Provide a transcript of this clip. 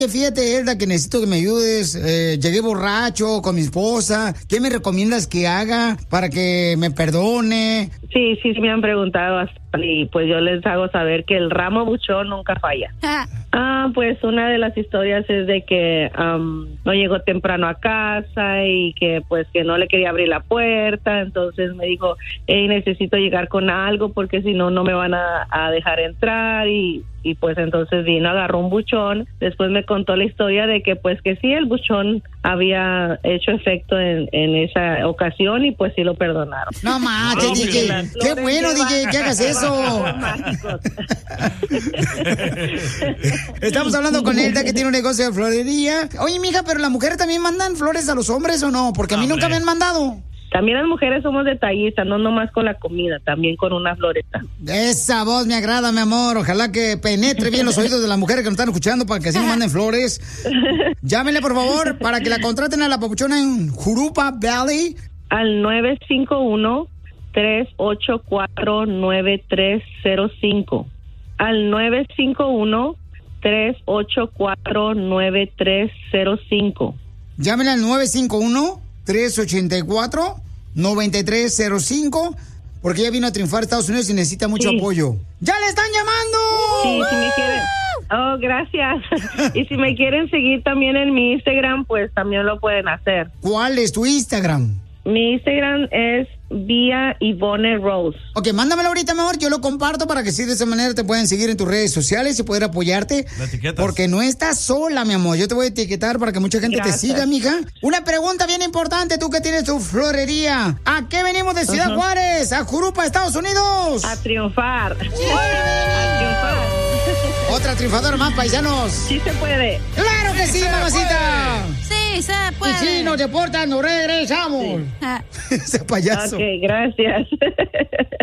Fíjate, Elda, que necesito que me ayudes. Llegué borracho con mi esposa. ¿Qué me recomiendas que haga para que me perdone? Sí, me han preguntado y pues yo les hago saber que el ramo buchón nunca falla. Pues una de las historias es de que no llegó temprano a casa y que pues que no le quería abrir la puerta, entonces me dijo, hey, necesito llegar con algo porque si no, no me van a dejar entrar y pues entonces vino, agarró un buchón, después me contó la historia de que pues que sí, el buchón había hecho efecto en esa ocasión y pues sí lo perdonaron. No manches, DJ, qué bueno, DJ, que hagas eso. Estamos hablando con Elda, que tiene un negocio de florería. Oye, mija, pero las mujeres también mandan flores a los hombres o no, porque a mí nunca me han mandado. También las mujeres somos detallistas, no nomás con la comida, también con una floreta. Esa voz me agrada, mi amor. Ojalá que penetre bien los oídos de las mujeres que nos están escuchando para que así nos manden flores. Llámenle, por favor, para que la contraten a la papuchona en Jurupa Valley. Al 951-384-9305. Al 951-384-9305. Llámenle al 951-384-9305, porque ella vino a triunfar a Estados Unidos y necesita mucho apoyo. ¡Ya le están llamando! Sí, si me quieren. Oh, gracias. Y si me quieren seguir también en mi Instagram, pues también lo pueden hacer. ¿Cuál es tu Instagram? Mi Instagram es Vía Ivonne Rose. Ok, mándamelo ahorita, mejor. Yo lo comparto para que sí, de esa manera te pueden seguir en tus redes sociales y poder apoyarte. La etiquetas. Porque no estás sola, mi amor. Yo te voy a etiquetar para que mucha gente te siga, mija. Una pregunta bien importante, tú que tienes tu florería. ¿A qué venimos de Ciudad Juárez? ¿A Jurupa, Estados Unidos? A triunfar. ¡Sí! A triunfar. Otra triunfadora más, paisanos. Sí se puede. ¡Claro que sí, mamacita! Sí, se puede. Y si nos deportan, nos regresamos. Sí. Ese payaso. Ok, gracias.